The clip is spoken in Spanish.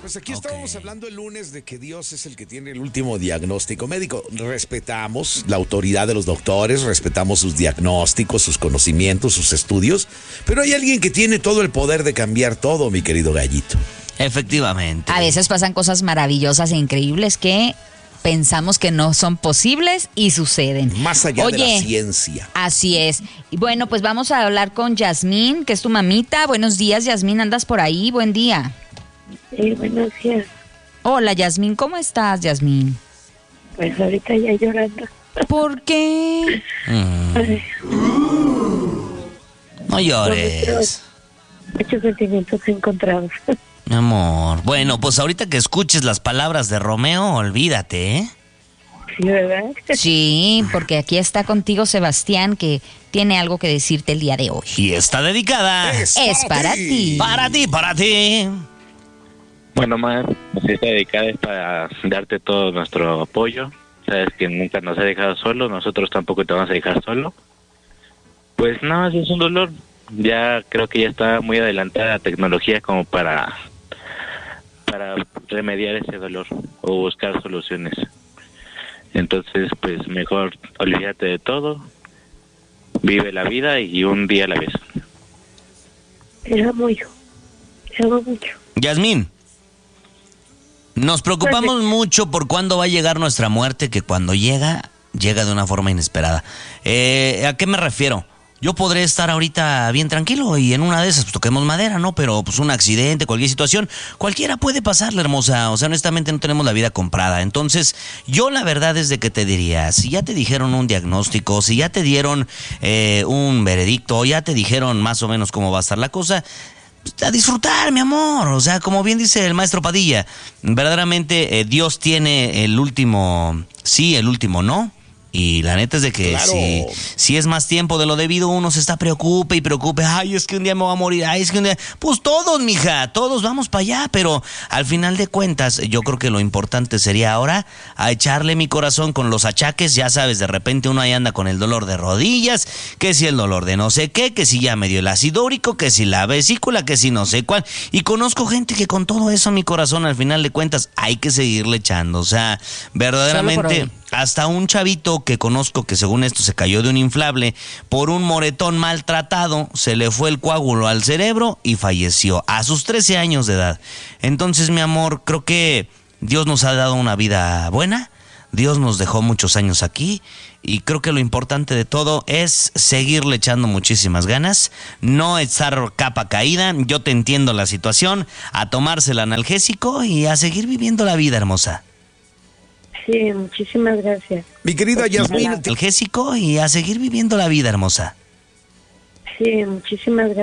Pues aquí estábamos hablando el lunes de que Dios es el que tiene el último diagnóstico médico. Respetamos la autoridad de los doctores, respetamos sus diagnósticos, sus conocimientos, sus estudios, pero hay alguien que tiene todo el poder de cambiar todo, mi querido Gallito. Efectivamente. A veces pasan cosas maravillosas e increíbles que pensamos que no son posibles y suceden. Más allá de la ciencia. Así es. Y bueno, pues vamos a hablar con Yasmín, que es tu mamita. Buenos días, Yasmín, ¿andas por ahí? Buen día. Sí, buenos días. Hola, Yasmín, ¿cómo estás, Yasmín? Pues ahorita ya llorando. ¿Por qué? No llores. Muchos sentimientos encontrados. Mi amor. Bueno, pues ahorita que escuches las palabras de Romeo, olvídate, ¿eh? Sí, ¿verdad? Sí, porque aquí está contigo Sebastián, que tiene algo que decirte el día de hoy. Y está dedicada. Es para ti. Para ti, para ti. Bueno, Mar, esta dedicada es para darte todo nuestro apoyo. Sabes que nunca nos has dejado solo, nosotros tampoco te vamos a dejar solo. Pues nada más es un dolor. Ya creo que ya está muy adelantada la tecnología como para remediar ese dolor o buscar soluciones. Entonces, pues mejor olvídate de todo, vive la vida y un día a la vez. Te amo, hijo. Te amo mucho. Yasmín, nos preocupamos mucho por cuándo va a llegar nuestra muerte, que cuando llega de una forma inesperada. ¿A qué me refiero? Yo podré estar ahorita bien tranquilo y en una de esas pues toquemos madera, ¿no? Pero pues un accidente, cualquier situación, cualquiera puede pasarle, hermosa. O sea, honestamente no tenemos la vida comprada. Entonces, yo la verdad es de que te diría, si ya te dijeron un diagnóstico, si ya te dieron un veredicto, ya te dijeron más o menos cómo va a estar la cosa, pues, a disfrutar, mi amor. O sea, como bien dice el maestro Padilla, verdaderamente Dios tiene el último sí, el último no. Y la neta es de que claro, si es más tiempo de lo debido, uno se está preocupe. Ay, es que un día me voy a morir. Ay, es que un día... Pues todos, mija, todos vamos para allá. Pero al final de cuentas, yo creo que lo importante sería ahora a echarle mi corazón con los achaques. Ya sabes, de repente uno ahí anda con el dolor de rodillas, que si el dolor de no sé qué, que si ya me dio el ácido úrico, que si la vesícula, que si no sé cuál. Y conozco gente que con todo eso, mi corazón, al final de cuentas, hay que seguirle echando. O sea, verdaderamente... Hasta un chavito que conozco que según esto se cayó de un inflable por un moretón maltratado, se le fue el coágulo al cerebro y falleció a sus 13 años de edad. Entonces, mi amor, creo que Dios nos ha dado una vida buena, Dios nos dejó muchos años aquí y creo que lo importante de todo es seguirle echando muchísimas ganas, no estar capa caída. Yo te entiendo la situación, a tomarse el analgésico y a seguir viviendo la vida, hermosa. Sí, muchísimas gracias. Mi querida Yasmín. Analgésico y a seguir viviendo la vida, hermosa. Sí, muchísimas gracias.